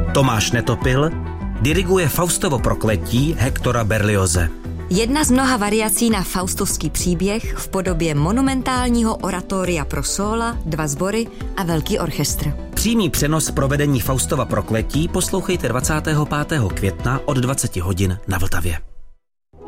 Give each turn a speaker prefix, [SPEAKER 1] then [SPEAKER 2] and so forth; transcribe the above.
[SPEAKER 1] Tomáš Netopil diriguje Faustovo prokletí Hektora Berlioze.
[SPEAKER 2] Jedna z mnoha variací na faustovský příběh v podobě monumentálního oratoria pro sóla, 2 sbory a velký orchestr.
[SPEAKER 1] Přímý přenos provedení Faustova prokletí poslouchejte 25. května od 20 hodin na Vltavě.